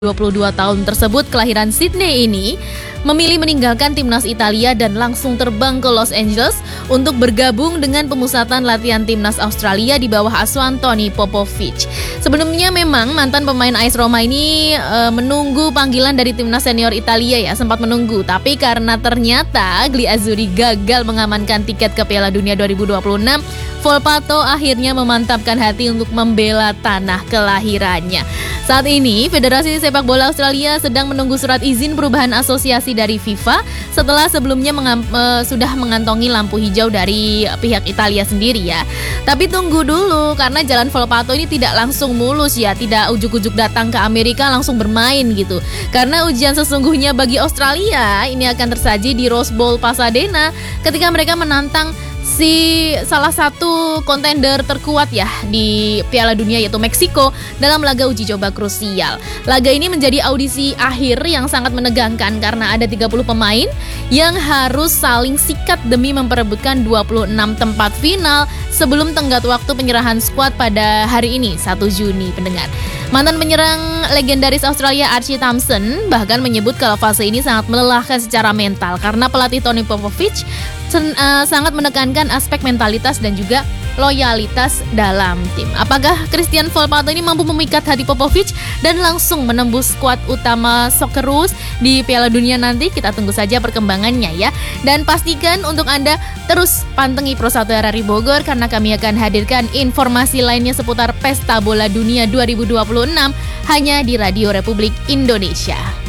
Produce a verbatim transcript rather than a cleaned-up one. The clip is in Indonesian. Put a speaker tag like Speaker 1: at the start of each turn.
Speaker 1: dua puluh dua tahun tersebut kelahiran Sydney ini memilih meninggalkan timnas Italia dan langsung terbang ke Los Angeles untuk bergabung dengan pemusatan latihan timnas Australia di bawah asuhan Tony Popovic. Sebelumnya memang mantan pemain A S Roma ini e, menunggu panggilan dari timnas senior Italia ya, sempat menunggu. Tapi karena ternyata Gli Azzurri gagal mengamankan tiket ke Piala Dunia dua ribu dua puluh enam, Volpato akhirnya memantapkan hati untuk membela tanah kelahirannya. Saat ini, Federasi Sepak Bola Australia sedang menunggu surat izin perubahan asosiasi dari FIFA setelah sebelumnya mengam, uh, sudah mengantongi lampu hijau dari pihak Italia sendiri ya. Tapi tunggu dulu, karena jalan Volpato ini tidak langsung mulus ya, tidak ujuk-ujuk datang ke Amerika langsung bermain gitu. Karena ujian sesungguhnya bagi Australia ini akan tersaji di Rose Bowl Pasadena ketika mereka menantang si salah satu kontender terkuat ya di Piala Dunia yaitu Meksiko dalam laga uji coba krusial. Laga ini menjadi audisi akhir yang sangat menegangkan karena ada tiga puluh pemain yang harus saling sikat demi memperebutkan dua puluh enam tempat final sebelum tenggat waktu penyerahan skuad pada hari ini satu Juni pendengar. Mantan penyerang legendaris Australia Archie Thompson bahkan menyebut kalau fase ini sangat melelahkan secara mental karena pelatih Tony Popovic sen, uh, sangat menekankan aspek mentalitas dan juga loyalitas dalam tim. Apakah Christian Volpato ini mampu memikat hati Popovic dan langsung menembus skuad utama Socceroos di Piala Dunia nanti? Kita tunggu saja perkembangannya ya. Dan pastikan untuk Anda terus pantengi Pro satu R R I Bogor karena kami akan hadirkan informasi lainnya seputar Pesta Bola Dunia dua ribu dua puluh enam hanya di Radio Republik Indonesia.